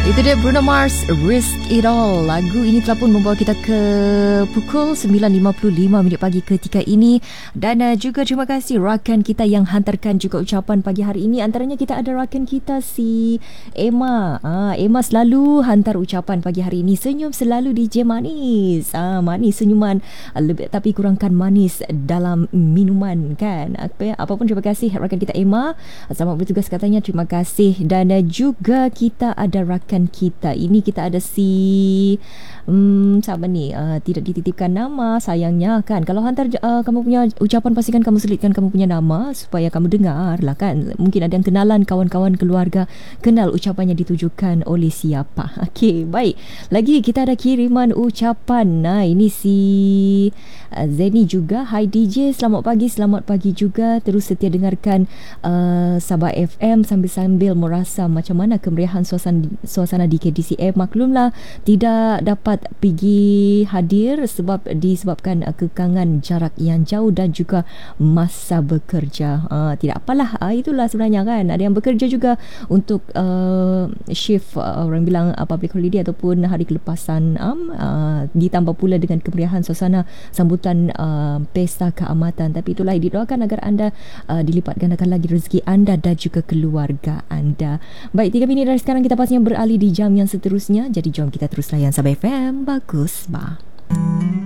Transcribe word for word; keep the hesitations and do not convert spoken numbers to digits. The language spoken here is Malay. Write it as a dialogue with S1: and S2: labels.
S1: Itu dia Bruno Mars, Risk It All. Lagu ini telah pun membawa kita ke pukul sembilan lima puluh lima minit pagi ketika ini. Dan uh, juga terima kasih rakan kita yang hantarkan juga ucapan pagi hari ini. Antaranya kita ada rakan kita si Emma. Ah, Emma selalu hantar ucapan pagi hari ini. Senyum selalu D J manis. Ah, manis senyuman, lebih tapi kurangkan manis dalam minuman kan. Apa apapun terima kasih rakan kita Emma. Selamat bertugas katanya, terima kasih. Dan uh, juga kita ada rakan kita ini, kita ada si hmm, siapa ni, uh, tidak dititipkan nama sayangnya kan. Kalau hantar uh, kamu punya ucapan, pastikan kamu selitkan kamu punya nama supaya kamu dengar lah kan. Mungkin ada yang kenalan, kawan-kawan keluarga kenal ucapannya ditujukan oleh siapa. Okey, baik, lagi kita ada kiriman ucapan. Nah, ini si uh, Zeni juga. Hai D J, selamat pagi. Selamat pagi juga, terus setia dengarkan uh, Sabah F M sambil-sambil merasa macam mana kemeriahan suasana suasana di K D C M. Maklumlah tidak dapat pergi hadir sebab disebabkan uh, kekangan jarak yang jauh dan juga masa bekerja. Uh, tidak apalah, uh, itulah sebenarnya kan. Ada yang bekerja juga untuk uh, shift uh, orang bilang uh, public holiday ataupun hari kelepasan um, uh, ditambah pula dengan kemeriahan suasana sambutan uh, pesta keamatan. Tapi itulah, didoakan agar anda uh, dilipat gandakan lagi rezeki anda dan juga keluarga anda. Baik, tiga minit dari sekarang kita pastinya beralih di jam yang seterusnya. Jadi jom kita terus layan Sabah F M. Bagus, bah.